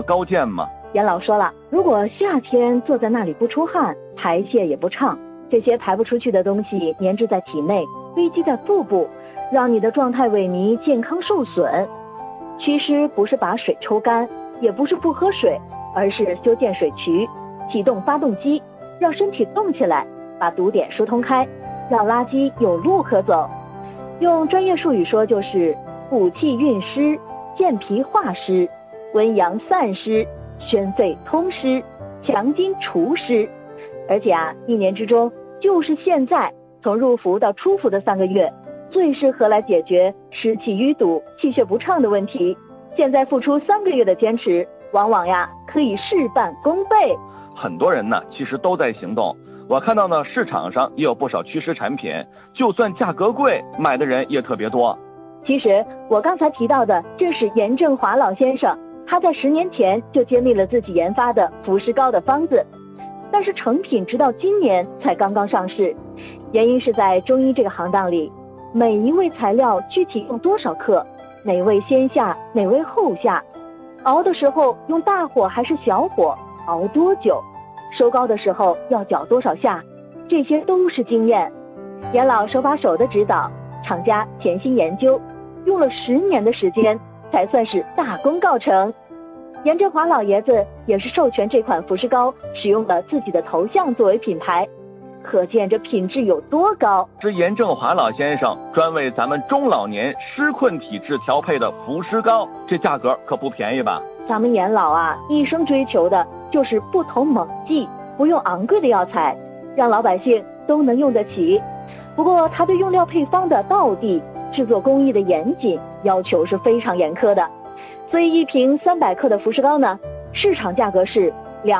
么高见吗？ 严老说了，如果夏天坐在那里不出汗，排泄也不畅，这些排不出去的东西粘滞在体内，堆积在腹部，让你的状态萎靡，健康受损。祛湿不是把水抽干，也不是不喝水，而是修建水渠，启动发动机，让身体动起来，把堵点疏通开，让垃圾有路可走。用专业术语说，就是补气运湿，健脾化湿，温阳散湿，宣肺通湿，强筋除湿。而且一年之中，就是现在从入伏到出伏的3个月，最适合来解决湿气淤堵、气血不畅的问题。现在付出3个月的坚持，往往可以事半功倍。 很多人呢其实都在行动，我看到呢市场上也有不少祛湿产品，就算价格贵，买的人也特别多。 其实我刚才提到的正是严正华老先生，他在10年前就揭秘了自己研发的伏湿膏的方子，但是成品直到今年才刚刚上市。原因是在中医这个行当里，每一味材料具体用多少克，哪味先下，哪味后下，熬的时候用大火还是小火，熬多久，收膏的时候要搅多少下，这些都是经验。严老手把手的指导，厂家潜心研究，用了10年的时间才算是大功告成。严正华老爷子也是授权这款伏湿膏使用了自己的头像作为品牌，可见这品质有多高。 这严正华老先生专为咱们中老年湿困体质调配的伏湿膏，这价格可不便宜吧？ 咱们严老一生追求的就是不投猛剂，不用昂贵的药材，让老百姓都能用得起。不过他对用料配方的道地、制作工艺的严谨要求是非常严苛的，所以一瓶300克的伏湿膏呢，市场价格是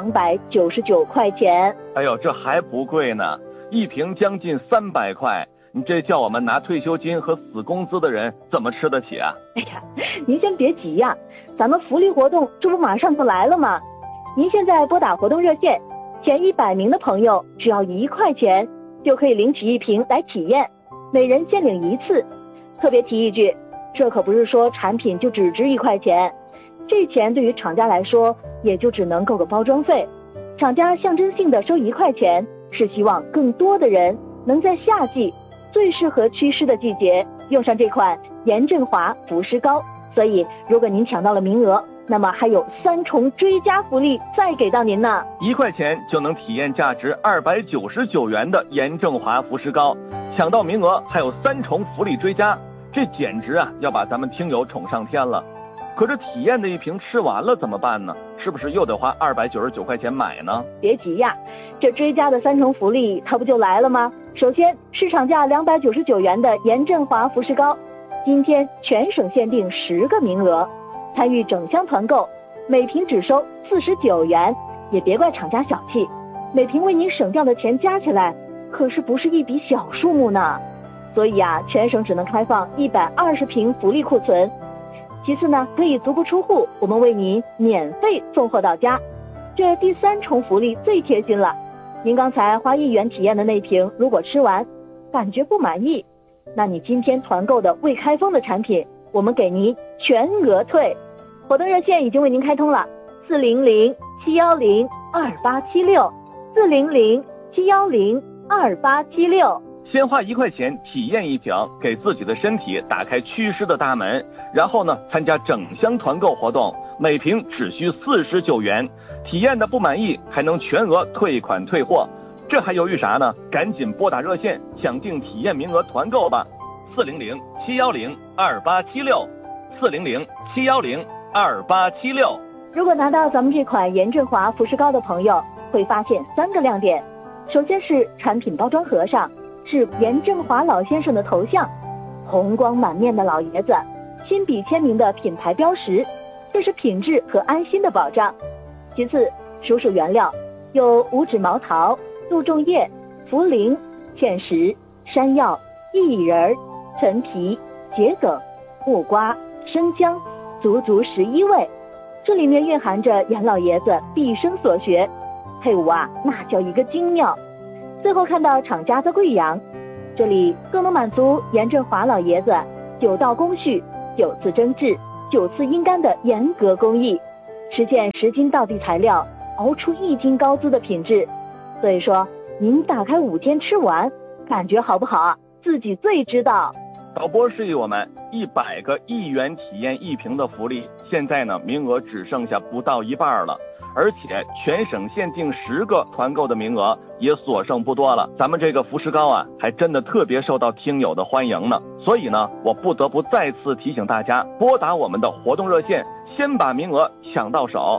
299块钱。 哎呦，这还不贵呢，一瓶将近300块，你这叫我们拿退休金和死工资的人怎么吃得起啊？ 哎呀，您先别急呀，咱们福利活动这不马上就来了吗？您现在拨打活动热线，前100名的朋友只要1块钱就可以领取一瓶来体验，每人限领1次。特别提一句，这可不是说产品就只值1块钱，这钱对于厂家来说也就只能够个包装费。厂家象征性的收1块钱，是希望更多的人能在夏季最适合祛湿的季节用上这款严正华伏湿膏。所以如果您抢到了名额，那么还有3重追加福利再给到您呢。 1块钱就能体验价值299元的严正华伏湿膏，抢到名额还有3重福利追加，这简直要把咱们听友宠上天了。可这体验的一瓶吃完了怎么办呢？是不是又得花299块钱买呢？ 别急呀，这追加的3重福利它不就来了吗？首先，市场价299元的严正华伏湿膏，今天全省限定10个名额，参与整箱团购，每瓶只收49元。也别怪厂家小气，每瓶为您省掉的钱加起来可是不是一笔小数目呢。所以全省只能开放120瓶福利库存。其次呢，可以足不出户，我们为您免费送货到家。这第3重福利最贴心了，您刚才花1元体验的那瓶，如果吃完感觉不满意，那你今天团购的未开封的产品，我们给您全额退。活动热线已经为您开通了，400-710-2876，400-710-2876。 先花1块钱体验一瓶，给自己的身体打开祛湿的大门，然后呢参加整箱团购活动，每瓶只需49元，体验的不满意还能全额退款退货。这还犹豫啥呢？赶紧拨打热线抢订体验名额团购吧，400-710-2876，400-710-2876。 如果拿到咱们这款严正华伏湿膏的朋友，会发现3个亮点。首先是产品包装盒上是严正华老先生的头像，红光满面的老爷子，亲笔签名的品牌标识，这是品质和安心的保障。其次，数数原料，有五指毛桃、杜仲叶、茯苓、芡实、山药、薏仁、陈皮、桔梗、木瓜、生姜，足足11味。这里面蕴含着严老爷子毕生所学，配伍那叫一个精妙。最后看到厂家在贵阳，这里更能满足严正华老爷子9道工序、9次蒸制、9次阴干的严格工艺。 实现10斤道地材料熬出1斤高滋的品质。所以说，您打开5天吃完，感觉好不好？自己最知道。 导播示意我们100个1元体验1瓶的福利，现在呢名额只剩下不到一半了，而且全省限定10个团购的名额也所剩不多了。咱们这个福石膏啊，还真的特别受到听友的欢迎呢。所以呢，我不得不再次提醒大家，拨打我们的活动热线，先把名额抢到手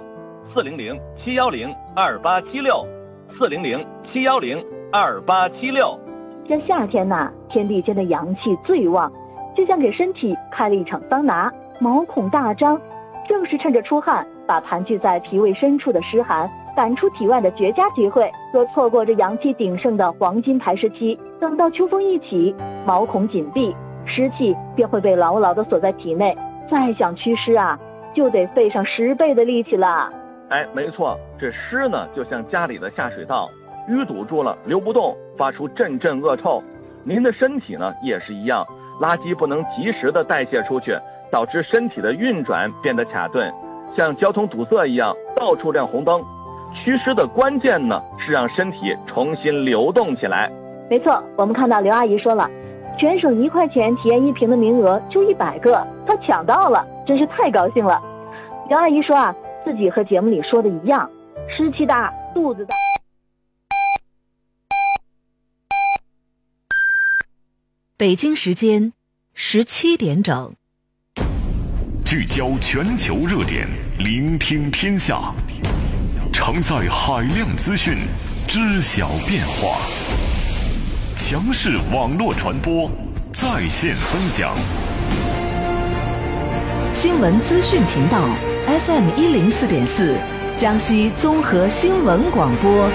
，400-710-2876，400-710-2876。 这夏天呐，天地间的阳气最旺，就像给身体开了一场桑拿，毛孔大张，正是趁着出汗，把盘踞在脾胃深处的湿寒赶出体外的绝佳机会。若错过这阳气鼎盛的黄金排湿期，等到秋风一起，毛孔紧闭，湿气便会被牢牢地锁在体内，再想祛湿啊，就得费上10倍的力气了。 哎，没错，这湿呢就像家里的下水道，淤堵住了，流不动，发出阵阵恶臭。您的身体呢也是一样，垃圾不能及时的代谢出去，导致身体的运转变得卡顿，像交通堵塞一样，到处亮红灯。祛湿的关键呢是让身体重新流动起来。 没错，我们看到刘阿姨说了，全省1块钱体验1瓶的名额就100个，她抢到了，真是太高兴了。刘阿姨说啊，自己和节目里说的一样，湿气大，肚子大。 北京时间17点整， 聚焦全球热点，聆听天下，承载海量资讯，知晓变化，强势网络传播，在线分享。 新闻资讯频道 FM 104.4，江西综合新闻广播。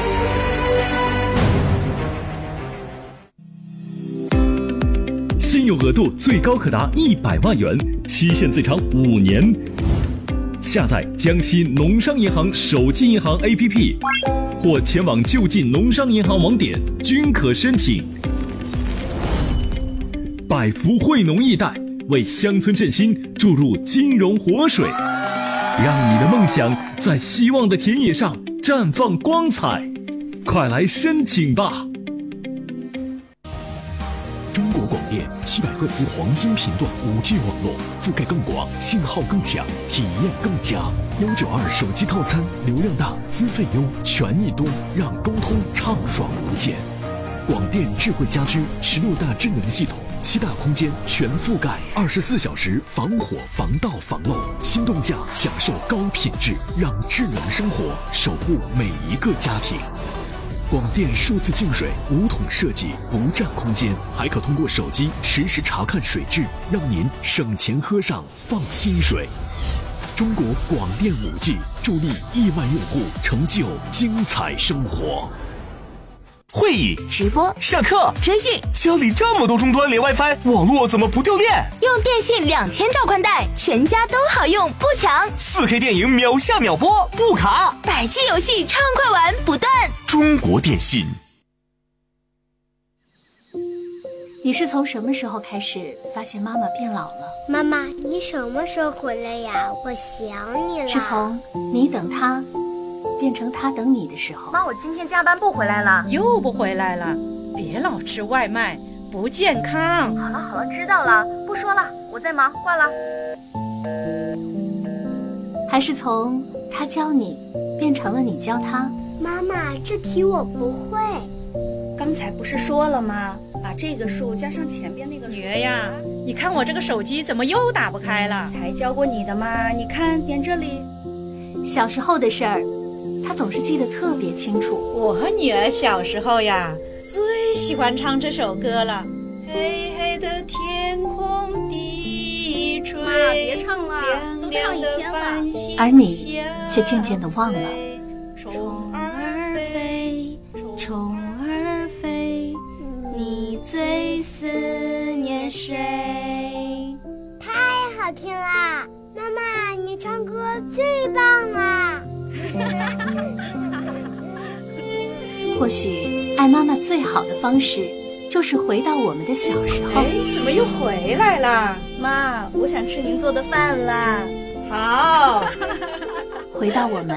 信用额度最高可达100万元，期限最长5年。下载江西农商银行手机银行 APP， 或前往就近农商银行网点均可申请。百福惠农易贷为乡村振兴注入金融活水，让你的梦想在希望的田野上绽放光彩。快来申请吧！ 中国广电700赫兹黄金频段5G 网络，覆盖更广，信号更强，体验更佳。192手机套餐，流量大，资费优，权益多，让沟通畅爽无间。广电智慧家居16大智能系统，7大空间全覆盖，24小时防火防盗防漏，心动价享受高品质，让智能生活守护每一个家庭。广电数字净水5桶设计，不占空间，还可通过手机实时查看水质，让您省钱喝上放心水。中国广电5G助力亿万用户成就精彩生活。 会议、 直播、 上课、 追剧， 家里这么多终端连 WiFi， 网络怎么不掉电？ 用电信2000兆宽带，全家都好用，不抢。 4K 电影秒下秒播，不卡。 100G 游戏畅快玩不断。 中国电信。 你是从什么时候开始发现妈妈变老了？ 妈妈，你什么时候回来呀？我想你了。 是从你等她变成他等你的时候。 妈，我今天加班不回来了。 又不回来了，别老吃外卖，不健康。 好了，知道了，不说了，我在忙，挂了。 还是从他教你变成了你教他？ 妈妈，这题我不会。 刚才不是说了吗？把这个数加上前边那个数。 女儿呀，你看我这个手机怎么又打不开了？ 才教过你的嘛，你看点这里。 小时候的事儿他总是记得特别清楚。 我和女儿小时候呀，最喜欢唱这首歌了。黑黑的天空低垂， 妈，别唱了，都唱一天了。 而你却渐渐地忘了。 虫儿飞，虫儿飞，你最思念谁？ 太好听了，妈妈，你唱歌最棒了。 或许爱妈妈最好的方式就是回到我们的小时候。 怎么又回来了？ 妈，我想吃您做的饭啦。 好。 回到我们